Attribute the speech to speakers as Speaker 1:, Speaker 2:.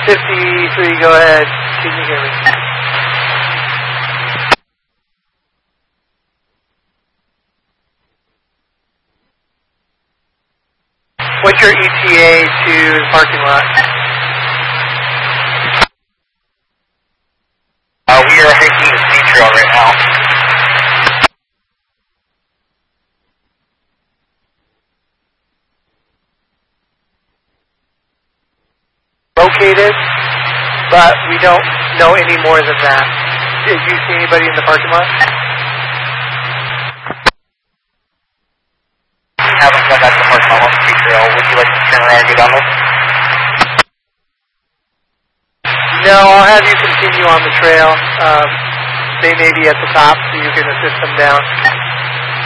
Speaker 1: 53, go ahead. Can you hear me? What's your ETA to the parking lot?
Speaker 2: We are hiking the sea trail right now.
Speaker 1: Located, but we don't know any more than that. Did you see anybody in the parking lot?
Speaker 2: We haven't got back to the parking lot on the sea trail. Would you like to turn around and go down this?
Speaker 1: No, I'll have you continue on the trail. They may be at the top, so you can assist them down.